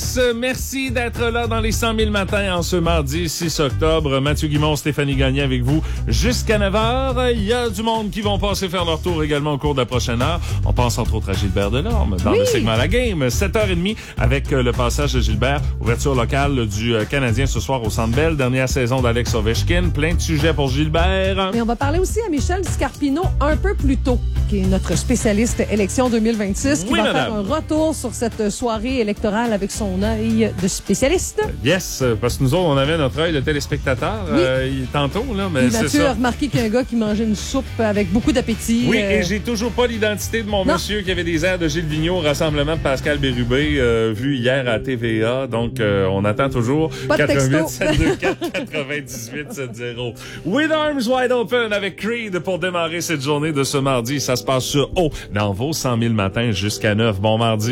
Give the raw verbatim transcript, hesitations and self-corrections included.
tous. Merci d'être là dans les cent mille matins en ce mardi six octobre. Mathieu Guimond, Stéphanie Gagné avec vous jusqu'à neuf heures. Il y a du monde qui vont passer faire leur tour également au cours de la prochaine heure. On pense entre autres à Gilbert Delorme dans oui. le segment La Game. sept heures trente avec le passage de Gilbert. Ouverture locale du Canadien ce soir au Centre Bell. Dernière saison d'Alex Ovechkin. Plein de sujets pour Gilbert. Mais on va parler aussi à Michel Scarpino un peu plus tôt, qui est notre spécialiste élection deux mille vingt-six, qui oui, va madame. faire un retour sur cette soirée électorale avec son œil de spécialiste. Yes, parce que nous autres, on avait notre œil de téléspectateur oui. euh, tantôt, là, mais Puis c'est Mathieu ça. a remarqué qu'il y a un gars qui mangeait une soupe avec beaucoup d'appétit. Oui, euh... et j'ai toujours pas l'identité de mon non. monsieur qui avait des airs de Gilles Vigneault au rassemblement de Pascal Bérubé, euh, vu hier à T V A. Donc, euh, on attend toujours pas de quatre-vingt-huit sept deux quatre quatre-vingt-dix-huit soixante. With Arms Wide Open avec Creed pour démarrer cette journée de ce mardi. Ça se passe sur haut dans vos cent mille matins jusqu'à neuf. Bon mardi.